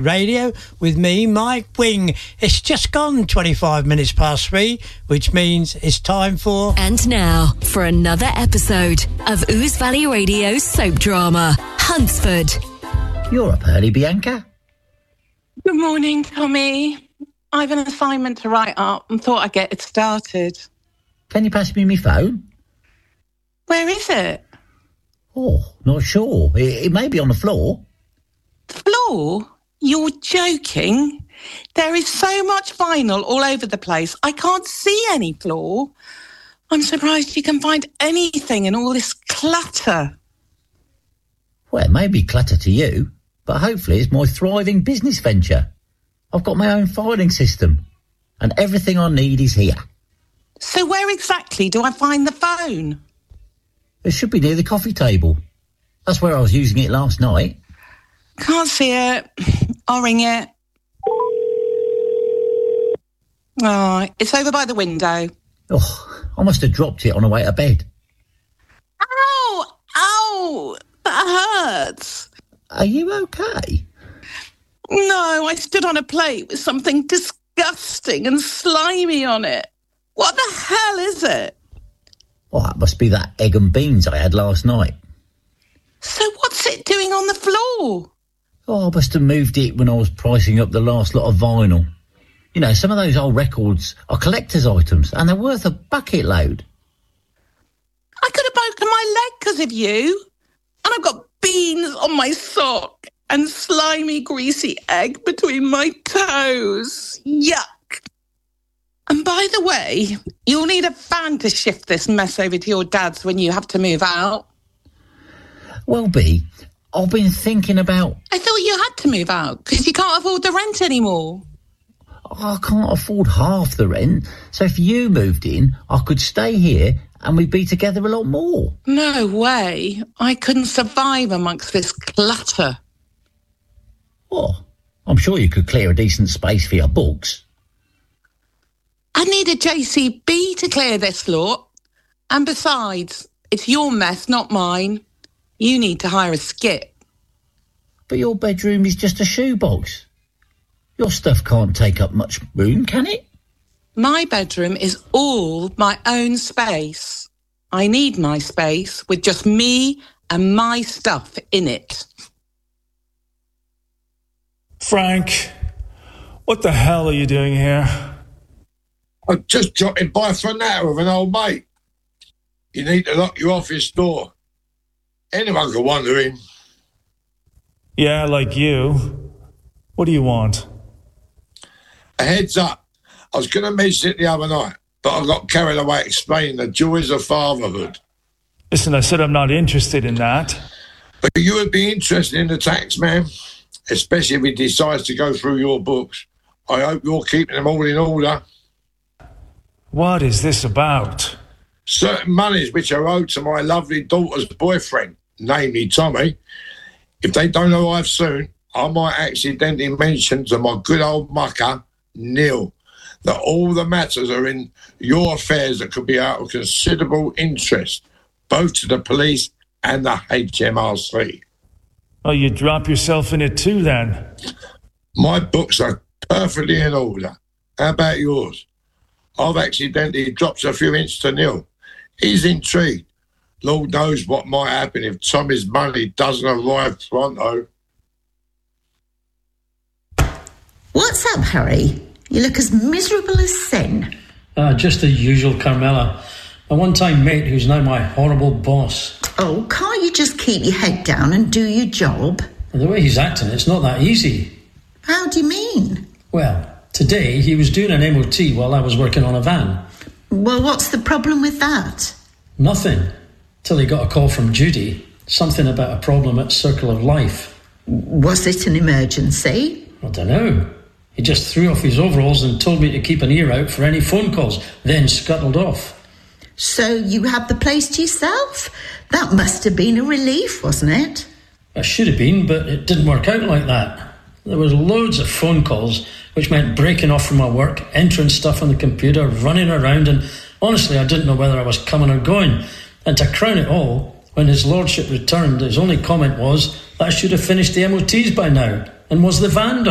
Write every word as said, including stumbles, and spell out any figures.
Radio with me, Mike Wing. It's just gone twenty-five minutes past three, which means it's time for... And now, for another episode of Ouse Valley Radio's soap drama, Huntsford. You're up early, Bianca. Good morning, Tommy. I've an assignment to write up and thought I'd get it started. Can you pass me my phone? Where is it? Oh, not sure. It, it may be on the floor. The floor? You're joking? There is so much vinyl all over the place. I can't see any floor. I'm surprised you can find anything in all this clutter. Well, it may be clutter to you, but hopefully it's my thriving business venture. I've got my own filing system, and everything I need is here. So where exactly do I find the phone? It should be near the coffee table. That's where I was using it last night. Can't see it. I'll ring it. Oh, it's over by the window. Oh, I must have dropped it on the way to bed. Ow! Ow! That hurts. Are you okay? No, I stood on a plate with something disgusting and slimy on it. What the hell is it? Oh, that must be that egg and beans I had last night. So what's it doing on the floor? Oh, I must have moved it when I was pricing up the last lot of vinyl. You know, some of those old records are collector's items, and they're worth a bucket load. I could have broken my leg because of you. And I've got beans on my sock and slimy, greasy egg between my toes. Yuck. And by the way, you'll need a van to shift this mess over to your dad's when you have to move out. Well, B, I've been thinking about... I thought you had to move out because you can't afford the rent anymore. I can't afford half the rent, so if you moved in, I could stay here and we'd be together a lot more. No way. I couldn't survive amongst this clutter. What? I'm sure you could clear a decent space for your books. I need a J C B to clear this floor. And besides, it's your mess, not mine. You need to hire a skip. But your bedroom is just a shoebox. Your stuff can't take up much room, can it? My bedroom is all my own space. I need my space with just me and my stuff in it. Frank, what the hell are you doing here? I'm just dropping by for an hour with an old mate. You need to lock your office door. Anyone could wander in. Yeah, like you. What do you want? A heads up. I was going to mention it the other night, but I got carried away explaining the joys of fatherhood. Listen, I said I'm not interested in that. But you would be interested in the tax man, especially if he decides to go through your books. I hope you're keeping them all in order. What is this about? Certain monies which are owed to my lovely daughter's boyfriend, namely Tommy. If they don't arrive soon, I might accidentally mention to my good old mucker, Neil, that all the matters are in your affairs that could be out of considerable interest, both to the police and the H M R C. Oh, you drop yourself in it too, then? My books are perfectly in order. How about yours? I've accidentally dropped a few hints to Neil. He's intrigued. Lord knows what might happen if Tommy's money doesn't arrive pronto. What's up, Harry? You look as miserable as sin. Uh, just the usual, Carmela. A one-time mate who's now my horrible boss. Oh, can't you just keep your head down and do your job? The way he's acting, it's not that easy. How do you mean? Well, today he was doing an M O T while I was working on a van. Well, what's the problem with that? Nothing. Till he got a call from Judy. Something about a problem at Circle of Life. Was it an emergency? I don't know. He just threw off his overalls and told me to keep an ear out for any phone calls, then scuttled off. So you had the place to yourself? That must have been a relief, wasn't it? It should have been, but it didn't work out like that. There was loads of phone calls, which meant breaking off from my work, entering stuff on the computer, running around, and honestly, I didn't know whether I was coming or going. And to crown it all, when his lordship returned, his only comment was that I should have finished the M O Ts by now, and was the van done?